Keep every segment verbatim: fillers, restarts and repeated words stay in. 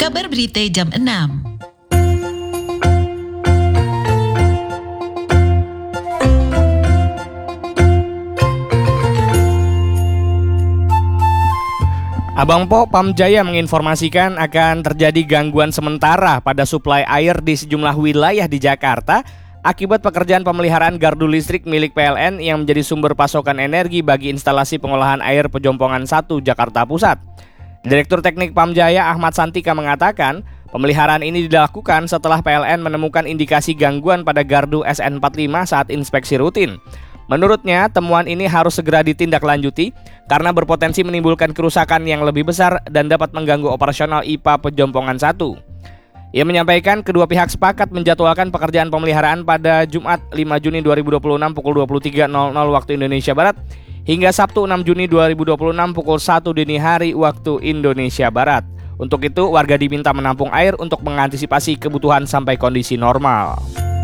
Kabar Berita jam enam. Abang Po, Pamjaya menginformasikan akan terjadi gangguan sementara pada suplai air di sejumlah wilayah di Jakarta akibat pekerjaan pemeliharaan gardu listrik milik P L N yang menjadi sumber pasokan energi bagi instalasi pengolahan air Pejompongan satu, Jakarta Pusat. Direktur Teknik Pamjaya Ahmad Santika mengatakan, pemeliharaan ini dilakukan setelah P L N menemukan indikasi gangguan pada gardu S N empat puluh lima saat inspeksi rutin. Menurutnya, temuan ini harus segera ditindaklanjuti karena berpotensi menimbulkan kerusakan yang lebih besar dan dapat mengganggu operasional I P A Pejompongan satu. Ia menyampaikan kedua pihak sepakat menjadwalkan pekerjaan pemeliharaan pada Jumat lima Juni dua ribu dua puluh enam pukul dua puluh tiga nol nol waktu Indonesia Barat hingga Sabtu enam Juni dua ribu dua puluh enam pukul satu dini hari waktu Indonesia Barat. Untuk itu, warga diminta menampung air untuk mengantisipasi kebutuhan sampai kondisi normal.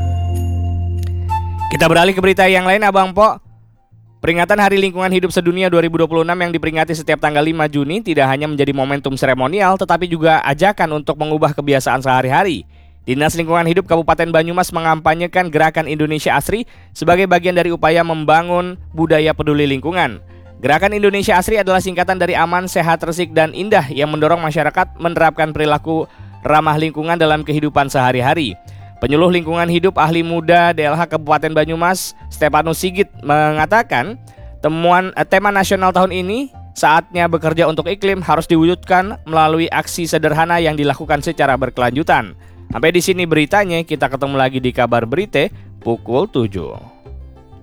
Kita beralih ke berita yang lain, Abang Po. Peringatan Hari Lingkungan Hidup Sedunia dua ribu dua puluh enam yang diperingati setiap tanggal lima Juni tidak hanya menjadi momentum seremonial, tetapi juga ajakan untuk mengubah kebiasaan sehari-hari. Dinas Lingkungan Hidup Kabupaten Banyumas mengampanyekan Gerakan Indonesia Asri sebagai bagian dari upaya membangun budaya peduli lingkungan. Gerakan Indonesia Asri adalah singkatan dari aman, sehat, resik, dan indah yang mendorong masyarakat menerapkan perilaku ramah lingkungan dalam kehidupan sehari-hari. Penyuluh lingkungan hidup ahli muda D L H Kabupaten Banyumas, Stepanus Sigit, mengatakan temuan eh, tema nasional tahun ini saatnya bekerja untuk iklim harus diwujudkan melalui aksi sederhana yang dilakukan secara berkelanjutan. Sampai di sini beritanya, kita ketemu lagi di Kabar Berita pukul tujuh.